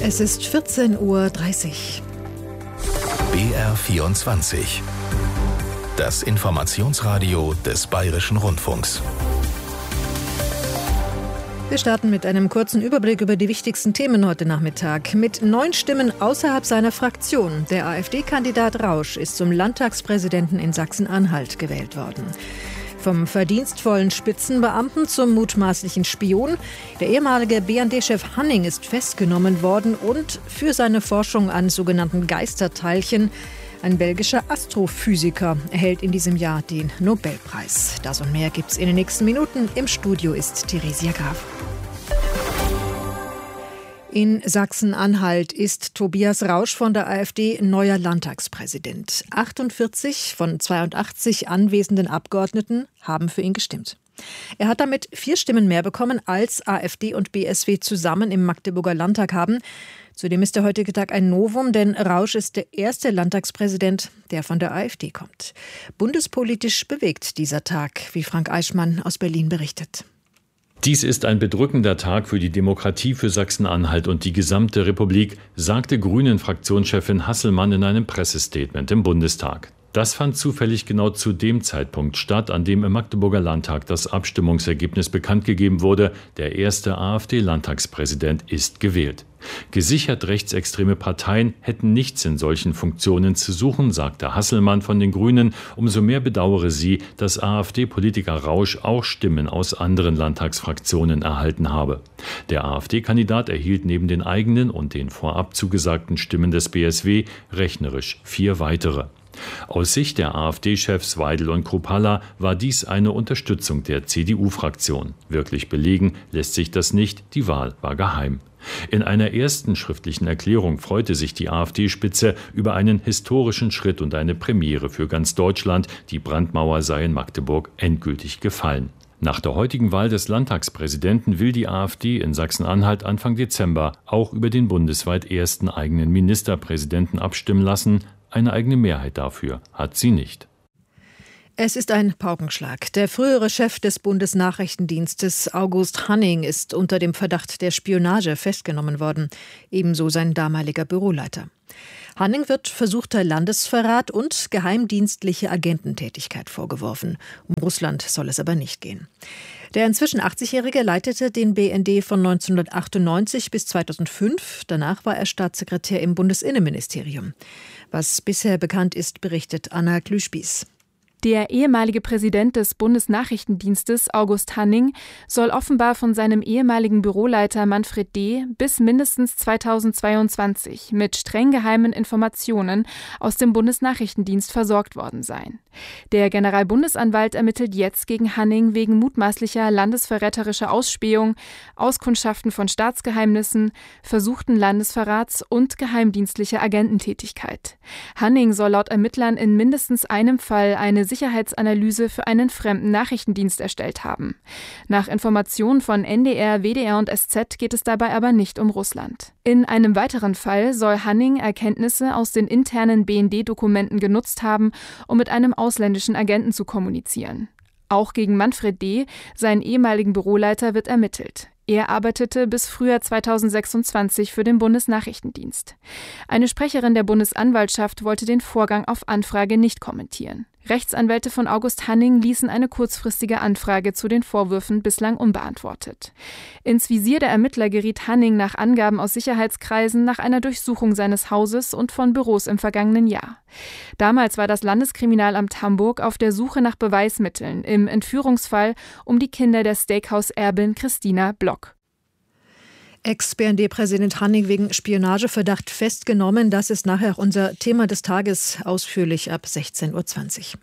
Es ist 14:30 Uhr. BR24. Das Informationsradio des Bayerischen Rundfunks. Wir starten mit einem kurzen Überblick über die wichtigsten Themen heute Nachmittag. Mit 9 Stimmen außerhalb seiner Fraktion. Der AfD-Kandidat Rausch ist zum Landtagspräsidenten in Sachsen-Anhalt gewählt worden. Vom verdienstvollen Spitzenbeamten zum mutmaßlichen Spion. Der ehemalige BND-Chef Hanning ist festgenommen worden und für seine Forschung an sogenannten Geisterteilchen. Ein belgischer Astrophysiker erhält in diesem Jahr den Nobelpreis. Das und mehr gibt's in den nächsten Minuten. Im Studio ist Theresia Graf. In Sachsen-Anhalt ist Tobias Rausch von der AfD neuer Landtagspräsident. 48 von 82 anwesenden Abgeordneten haben für ihn gestimmt. Er hat damit 4 Stimmen mehr bekommen, als AfD und BSW zusammen im Magdeburger Landtag haben. Zudem ist der heutige Tag ein Novum, denn Rausch ist der erste Landtagspräsident, der von der AfD kommt. Bundespolitisch bewegt dieser Tag, wie Frank Eichmann aus Berlin berichtet. Dies ist ein bedrückender Tag für die Demokratie, für Sachsen-Anhalt und die gesamte Republik, sagte Grünen-Fraktionschefin Hasselmann in einem Pressestatement im Bundestag. Das fand zufällig genau zu dem Zeitpunkt statt, an dem im Magdeburger Landtag das Abstimmungsergebnis bekannt gegeben wurde. Der erste AfD-Landtagspräsident ist gewählt. Gesichert rechtsextreme Parteien hätten nichts in solchen Funktionen zu suchen, sagte Hasselmann von den Grünen. Umso mehr bedauere sie, dass AfD-Politiker Rausch auch Stimmen aus anderen Landtagsfraktionen erhalten habe. Der AfD-Kandidat erhielt neben den eigenen und den vorab zugesagten Stimmen des BSW rechnerisch 4 weitere. Aus Sicht der AfD-Chefs Weidel und Kruppalla war dies eine Unterstützung der CDU-Fraktion. Wirklich belegen lässt sich das nicht, die Wahl war geheim. In einer ersten schriftlichen Erklärung freute sich die AfD-Spitze über einen historischen Schritt und eine Premiere für ganz Deutschland. Die Brandmauer sei in Magdeburg endgültig gefallen. Nach der heutigen Wahl des Landtagspräsidenten will die AfD in Sachsen-Anhalt Anfang Dezember auch über den bundesweit ersten eigenen Ministerpräsidenten abstimmen lassen. Eine eigene Mehrheit dafür hat sie nicht. Es ist ein Paukenschlag. Der frühere Chef des Bundesnachrichtendienstes, August Hanning, ist unter dem Verdacht der Spionage festgenommen worden. Ebenso sein damaliger Büroleiter. Hanning wird versuchter Landesverrat und geheimdienstliche Agententätigkeit vorgeworfen. Um Russland soll es aber nicht gehen. Der inzwischen 80-Jährige leitete den BND von 1998 bis 2005. Danach war er Staatssekretär im Bundesinnenministerium. Was bisher bekannt ist, berichtet Anna Klüschbies. Der ehemalige Präsident des Bundesnachrichtendienstes, August Hanning, soll offenbar von seinem ehemaligen Büroleiter Manfred D. bis mindestens 2022 mit streng geheimen Informationen aus dem Bundesnachrichtendienst versorgt worden sein. Der Generalbundesanwalt ermittelt jetzt gegen Hanning wegen mutmaßlicher landesverräterischer Ausspähung, Auskundschaften von Staatsgeheimnissen, versuchten Landesverrats und geheimdienstlicher Agententätigkeit. Hanning soll laut Ermittlern in mindestens einem Fall eine Sicherheitsanalyse für einen fremden Nachrichtendienst erstellt haben. Nach Informationen von NDR, WDR und SZ geht es dabei aber nicht um Russland. In einem weiteren Fall soll Hanning Erkenntnisse aus den internen BND-Dokumenten genutzt haben, um mit einem ausländischen Agenten zu kommunizieren. Auch gegen Manfred D., seinen ehemaligen Büroleiter, wird ermittelt. Er arbeitete bis Frühjahr 2026 für den Bundesnachrichtendienst. Eine Sprecherin der Bundesanwaltschaft wollte den Vorgang auf Anfrage nicht kommentieren. Rechtsanwälte von August Hanning ließen eine kurzfristige Anfrage zu den Vorwürfen bislang unbeantwortet. Ins Visier der Ermittler geriet Hanning nach Angaben aus Sicherheitskreisen nach einer Durchsuchung seines Hauses und von Büros im vergangenen Jahr. Damals war das Landeskriminalamt Hamburg auf der Suche nach Beweismitteln im Entführungsfall um die Kinder der Steakhouse-Erbin Christina Block. Ex-BND-Präsident Hanning wegen Spionageverdacht festgenommen. Das ist nachher auch unser Thema des Tages, ausführlich ab 16:20 Uhr.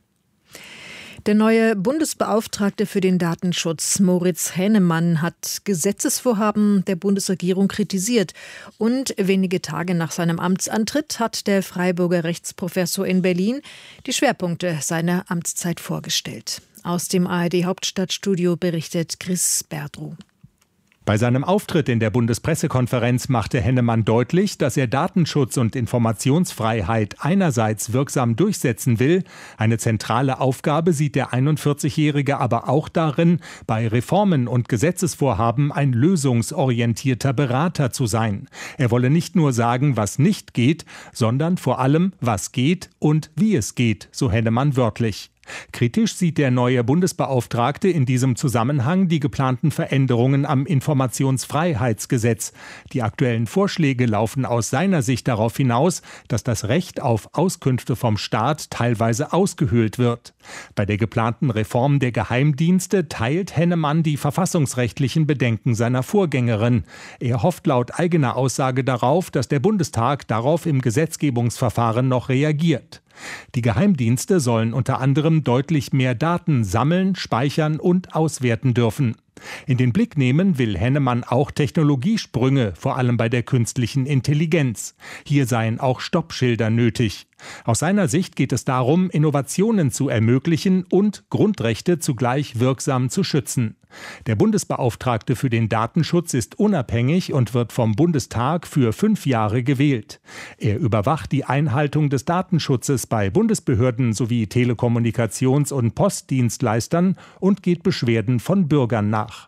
Der neue Bundesbeauftragte für den Datenschutz, Moritz Hänemann, hat Gesetzesvorhaben der Bundesregierung kritisiert. Und wenige Tage nach seinem Amtsantritt hat der Freiburger Rechtsprofessor in Berlin die Schwerpunkte seiner Amtszeit vorgestellt. Aus dem ARD-Hauptstadtstudio berichtet Chris Berdruh. Bei seinem Auftritt in der Bundespressekonferenz machte Hennemann deutlich, dass er Datenschutz und Informationsfreiheit einerseits wirksam durchsetzen will. Eine zentrale Aufgabe sieht der 41-Jährige aber auch darin, bei Reformen und Gesetzesvorhaben ein lösungsorientierter Berater zu sein. Er wolle nicht nur sagen, was nicht geht, sondern vor allem, was geht und wie es geht, so Hennemann wörtlich. Kritisch sieht der neue Bundesbeauftragte in diesem Zusammenhang die geplanten Veränderungen am Informationsfreiheitsgesetz. Die aktuellen Vorschläge laufen aus seiner Sicht darauf hinaus, dass das Recht auf Auskünfte vom Staat teilweise ausgehöhlt wird. Bei der geplanten Reform der Geheimdienste teilt Hennemann die verfassungsrechtlichen Bedenken seiner Vorgängerin. Er hofft laut eigener Aussage darauf, dass der Bundestag darauf im Gesetzgebungsverfahren noch reagiert. Die Geheimdienste sollen unter anderem deutlich mehr Daten sammeln, speichern und auswerten dürfen. In den Blick nehmen will Hennemann auch Technologiesprünge, vor allem bei der künstlichen Intelligenz. Hier seien auch Stoppschilder nötig. Aus seiner Sicht geht es darum, Innovationen zu ermöglichen und Grundrechte zugleich wirksam zu schützen. Der Bundesbeauftragte für den Datenschutz ist unabhängig und wird vom Bundestag für 5 Jahre gewählt. Er überwacht die Einhaltung des Datenschutzes bei Bundesbehörden sowie Telekommunikations- und Postdienstleistern und geht Beschwerden von Bürgern nach.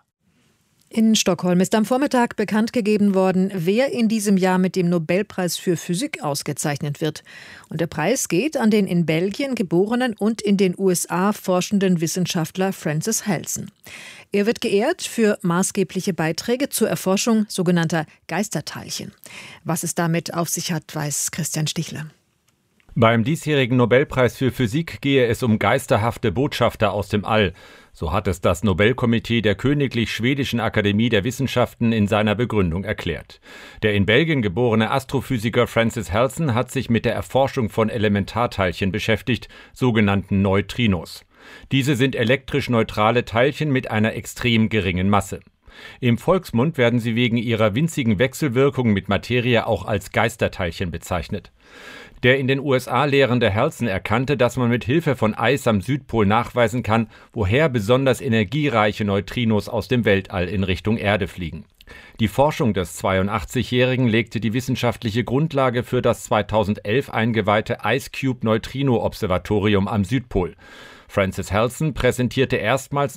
In Stockholm ist am Vormittag bekannt gegeben worden, wer in diesem Jahr mit dem Nobelpreis für Physik ausgezeichnet wird. Und der Preis geht an den in Belgien geborenen und in den USA forschenden Wissenschaftler Francis Halson. Er wird geehrt für maßgebliche Beiträge zur Erforschung sogenannter Geisterteilchen. Was es damit auf sich hat, weiß Christian Stichler. Beim diesjährigen Nobelpreis für Physik gehe es um geisterhafte Botschafter aus dem All. So hat es das Nobelkomitee der Königlich Schwedischen Akademie der Wissenschaften in seiner Begründung erklärt. Der in Belgien geborene Astrophysiker Francis Halson hat sich mit der Erforschung von Elementarteilchen beschäftigt, sogenannten Neutrinos. Diese sind elektrisch neutrale Teilchen mit einer extrem geringen Masse. Im Volksmund werden sie wegen ihrer winzigen Wechselwirkung mit Materie auch als Geisterteilchen bezeichnet. Der in den USA lehrende Halson erkannte, dass man mit Hilfe von Eis am Südpol nachweisen kann, woher besonders energiereiche Neutrinos aus dem Weltall in Richtung Erde fliegen. Die Forschung des 82-Jährigen legte die wissenschaftliche Grundlage für das 2011 eingeweihte IceCube-Neutrino-Observatorium am Südpol. Francis Halson präsentierte erstmals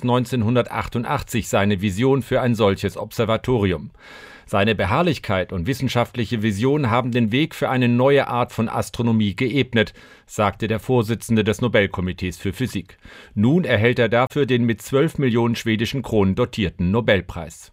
1988 seine Vision für ein solches Observatorium. Seine Beharrlichkeit und wissenschaftliche Vision haben den Weg für eine neue Art von Astronomie geebnet, sagte der Vorsitzende des Nobelkomitees für Physik. Nun erhält er dafür den mit 12 Millionen schwedischen Kronen dotierten Nobelpreis.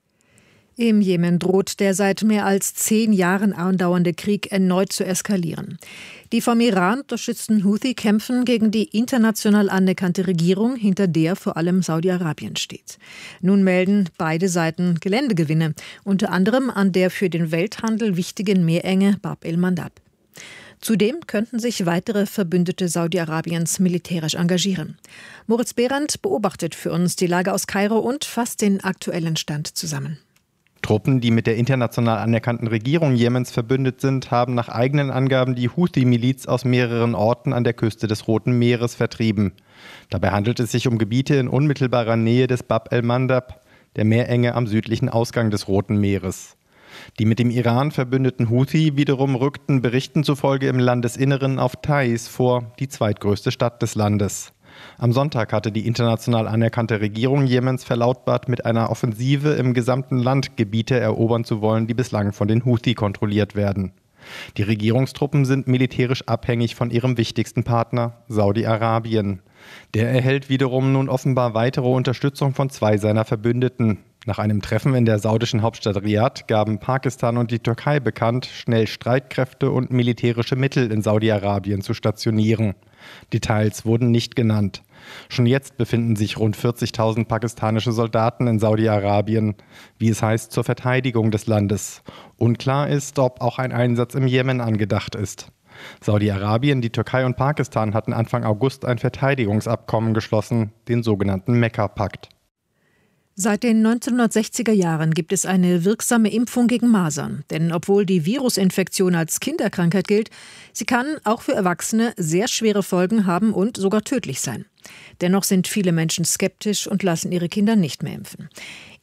Im Jemen droht der seit mehr als 10 Jahren andauernde Krieg erneut zu eskalieren. Die vom Iran unterstützten Houthi kämpfen gegen die international anerkannte Regierung, hinter der vor allem Saudi-Arabien steht. Nun melden beide Seiten Geländegewinne, unter anderem an der für den Welthandel wichtigen Meerenge Bab el-Mandab. Zudem könnten sich weitere Verbündete Saudi-Arabiens militärisch engagieren. Moritz Behrendt beobachtet für uns die Lage aus Kairo und fasst den aktuellen Stand zusammen. Truppen, die mit der international anerkannten Regierung Jemens verbündet sind, haben nach eigenen Angaben die Houthi-Miliz aus mehreren Orten an der Küste des Roten Meeres vertrieben. Dabei handelt es sich um Gebiete in unmittelbarer Nähe des Bab el-Mandab, der Meerenge am südlichen Ausgang des Roten Meeres. Die mit dem Iran verbündeten Houthi wiederum rückten Berichten zufolge im Landesinneren auf Taiz vor, die zweitgrößte Stadt des Landes. Am Sonntag hatte die international anerkannte Regierung Jemens verlautbart, mit einer Offensive im gesamten Land Gebiete erobern zu wollen, die bislang von den Houthi kontrolliert werden. Die Regierungstruppen sind militärisch abhängig von ihrem wichtigsten Partner, Saudi-Arabien. Der erhält wiederum nun offenbar weitere Unterstützung von 2 seiner Verbündeten. Nach einem Treffen in der saudischen Hauptstadt Riad gaben Pakistan und die Türkei bekannt, schnell Streitkräfte und militärische Mittel in Saudi-Arabien zu stationieren. Details wurden nicht genannt. Schon jetzt befinden sich rund 40.000 pakistanische Soldaten in Saudi-Arabien, wie es heißt, zur Verteidigung des Landes. Unklar ist, ob auch ein Einsatz im Jemen angedacht ist. Saudi-Arabien, die Türkei und Pakistan hatten Anfang August ein Verteidigungsabkommen geschlossen, den sogenannten Mekka-Pakt. Seit den 1960er Jahren gibt es eine wirksame Impfung gegen Masern. Denn obwohl die Virusinfektion als Kinderkrankheit gilt, sie kann auch für Erwachsene sehr schwere Folgen haben und sogar tödlich sein. Dennoch sind viele Menschen skeptisch und lassen ihre Kinder nicht mehr impfen.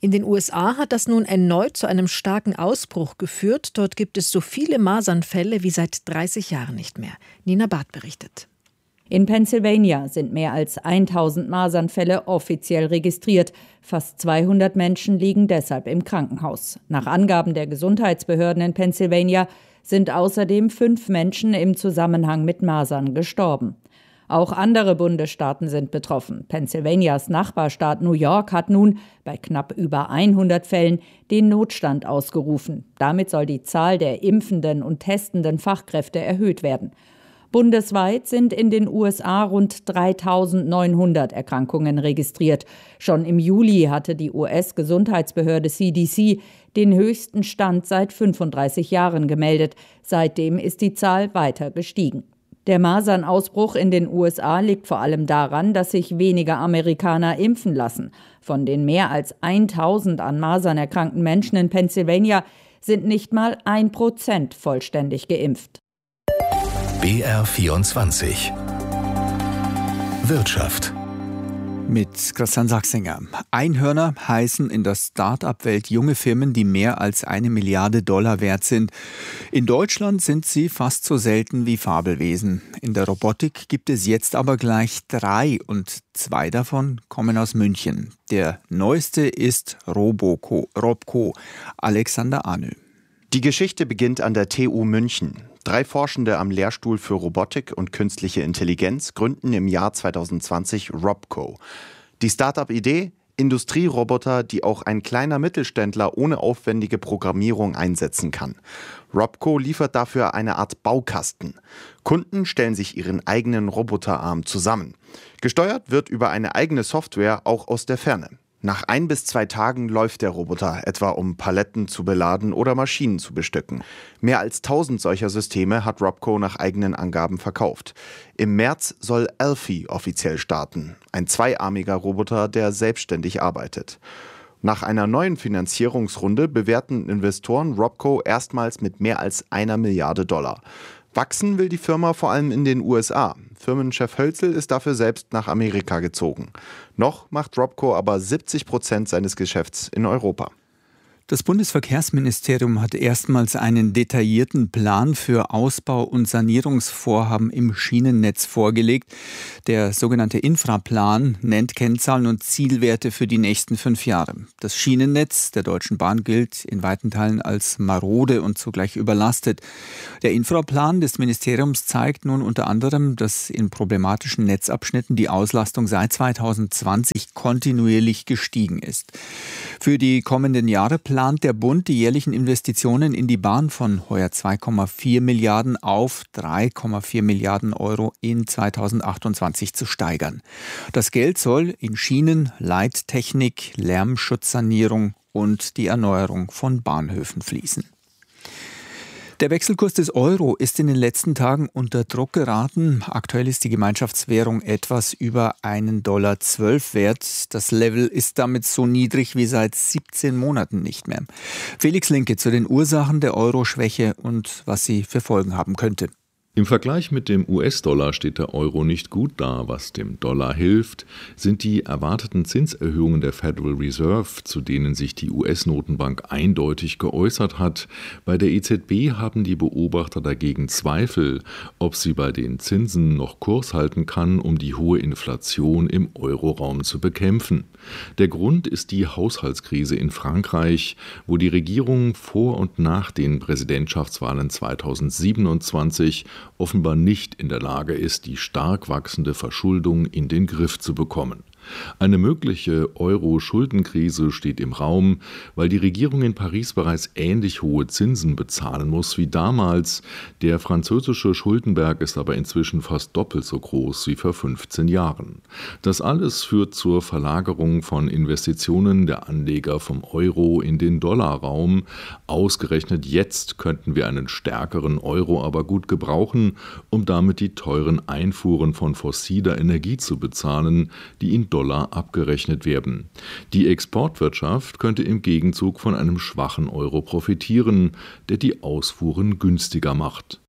In den USA hat das nun erneut zu einem starken Ausbruch geführt. Dort gibt es so viele Masernfälle wie seit 30 Jahren nicht mehr. Nina Barth berichtet. In Pennsylvania sind mehr als 1000 Masernfälle offiziell registriert. Fast 200 Menschen liegen deshalb im Krankenhaus. Nach Angaben der Gesundheitsbehörden in Pennsylvania sind außerdem 5 Menschen im Zusammenhang mit Masern gestorben. Auch andere Bundesstaaten sind betroffen. Pennsylvanias Nachbarstaat New York hat nun bei knapp über 100 Fällen den Notstand ausgerufen. Damit soll die Zahl der impfenden und testenden Fachkräfte erhöht werden. Bundesweit sind in den USA rund 3.900 Erkrankungen registriert. Schon im Juli hatte die US-Gesundheitsbehörde CDC den höchsten Stand seit 35 Jahren gemeldet. Seitdem ist die Zahl weiter gestiegen. Der Masernausbruch in den USA liegt vor allem daran, dass sich weniger Amerikaner impfen lassen. Von den mehr als 1000 an Masern erkrankten Menschen in Pennsylvania sind nicht mal 1% vollständig geimpft. BR24 Wirtschaft mit Christian Sachsinger. Einhörner heißen in der Start-up-Welt junge Firmen, die mehr als $1 Milliarde wert sind. In Deutschland sind sie fast so selten wie Fabelwesen. In der Robotik gibt es jetzt aber gleich 3 und 2 davon kommen aus München. Der neueste ist Robco. Alexander Ahnö. Die Geschichte beginnt an der TU München. 3 Forschende am Lehrstuhl für Robotik und künstliche Intelligenz gründen im Jahr 2020 Robco. Die Start-up-Idee? Industrieroboter, die auch ein kleiner Mittelständler ohne aufwendige Programmierung einsetzen kann. Robco liefert dafür eine Art Baukasten. Kunden stellen sich ihren eigenen Roboterarm zusammen. Gesteuert wird über eine eigene Software auch aus der Ferne. Nach 1 bis 2 Tagen läuft der Roboter, etwa um Paletten zu beladen oder Maschinen zu bestücken. Mehr als 1000 solcher Systeme hat Robco nach eigenen Angaben verkauft. Im März soll Alfie offiziell starten, ein zweiarmiger Roboter, der selbstständig arbeitet. Nach einer neuen Finanzierungsrunde bewerten Investoren Robco erstmals mit mehr als $1 Milliarde. Wachsen will die Firma vor allem in den USA. Firmenchef Hölzel ist dafür selbst nach Amerika gezogen. Noch macht Robco aber 70% seines Geschäfts in Europa. Das Bundesverkehrsministerium hat erstmals einen detaillierten Plan für Ausbau- und Sanierungsvorhaben im Schienennetz vorgelegt. Der sogenannte Infraplan nennt Kennzahlen und Zielwerte für die nächsten 5 Jahre. Das Schienennetz der Deutschen Bahn gilt in weiten Teilen als marode und zugleich überlastet. Der Infraplan des Ministeriums zeigt nun unter anderem, dass in problematischen Netzabschnitten die Auslastung seit 2020 kontinuierlich gestiegen ist. Für die kommenden Jahre plant der Bund, die jährlichen Investitionen in die Bahn von heuer 2,4 Milliarden auf 3,4 Milliarden Euro in 2028 zu steigern. Das Geld soll in Schienen, Leittechnik, Lärmschutzsanierung und die Erneuerung von Bahnhöfen fließen. Der Wechselkurs des Euro ist in den letzten Tagen unter Druck geraten. Aktuell ist die Gemeinschaftswährung etwas über $1,12 wert. Das Level ist damit so niedrig wie seit 17 Monaten nicht mehr. Felix Linke zu den Ursachen der Euro-Schwäche und was sie für Folgen haben könnte. Im Vergleich mit dem US-Dollar steht der Euro nicht gut da. Was dem Dollar hilft, sind die erwarteten Zinserhöhungen der Federal Reserve, zu denen sich die US-Notenbank eindeutig geäußert hat. Bei der EZB haben die Beobachter dagegen Zweifel, ob sie bei den Zinsen noch Kurs halten kann, um die hohe Inflation im Euroraum zu bekämpfen. Der Grund ist die Haushaltskrise in Frankreich, wo die Regierung vor und nach den Präsidentschaftswahlen 2027 offenbar nicht in der Lage ist, die stark wachsende Verschuldung in den Griff zu bekommen. Eine mögliche Euro-Schuldenkrise steht im Raum, weil die Regierung in Paris bereits ähnlich hohe Zinsen bezahlen muss wie damals. Der französische Schuldenberg ist aber inzwischen fast doppelt so groß wie vor 15 Jahren. Das alles führt zur Verlagerung von Investitionen der Anleger vom Euro in den Dollarraum. Ausgerechnet jetzt könnten wir einen stärkeren Euro aber gut gebrauchen, um damit die teuren Einfuhren von fossiler Energie zu bezahlen, die in Dollar abgerechnet werden. Die Exportwirtschaft könnte im Gegenzug von einem schwachen Euro profitieren, der die Ausfuhren günstiger macht.